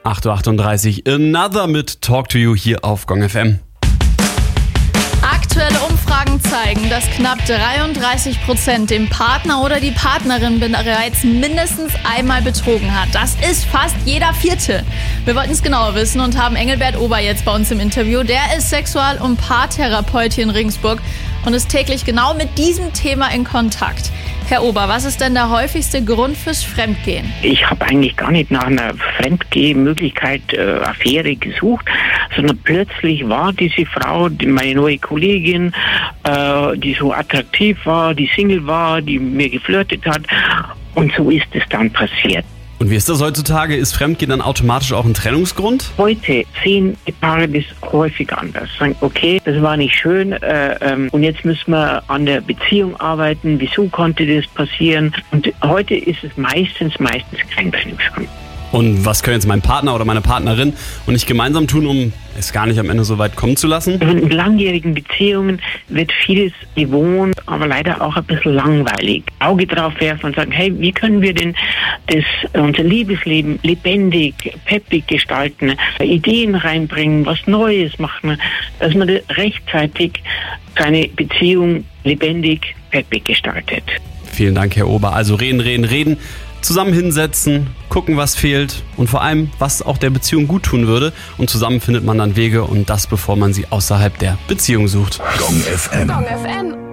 8.38 Uhr, Another mit Talk to You hier auf Gong FM. Aktuelle Umfragen zeigen, dass knapp 33% den Partner oder die Partnerin bereits mindestens einmal betrogen hat. Das ist fast jeder Vierte. Wir wollten es genauer wissen und haben Engelbert Ober jetzt bei uns im Interview. Der ist Sexual- und Paartherapeut hier in Regensburg und ist täglich genau mit diesem Thema in Kontakt. Herr Ober, was ist denn der häufigste Grund fürs Fremdgehen? Ich habe eigentlich gar nicht nach einer Fremdgehmöglichkeit, Affäre gesucht, sondern plötzlich war diese Frau, meine neue Kollegin, die so attraktiv war, die Single war, die mir geflirtet hat, und so ist es dann passiert. Und wie ist das heutzutage? Ist Fremdgehen dann automatisch auch ein Trennungsgrund? Heute sehen die Paare das häufig anders. Sagen, okay, das war nicht schön und jetzt müssen wir an der Beziehung arbeiten. Wieso konnte das passieren? Und heute ist es meistens kein Trennungsgrund. Und was können jetzt mein Partner oder meine Partnerin und ich gemeinsam tun, um es gar nicht am Ende so weit kommen zu lassen? In langjährigen Beziehungen wird vieles gewohnt, aber leider auch ein bisschen langweilig. Auge drauf werfen und sagen, hey, wie können wir denn unser Liebesleben lebendig, peppig gestalten, Ideen reinbringen, was Neues machen, dass man rechtzeitig seine Beziehung lebendig, peppig gestaltet. Vielen Dank, Herr Ober. Also reden. Zusammen hinsetzen, gucken, was fehlt und vor allem, was auch der Beziehung gut tun würde. Und zusammen findet man dann Wege und das, bevor man sie außerhalb der Beziehung sucht. Gong FM. Gong FM.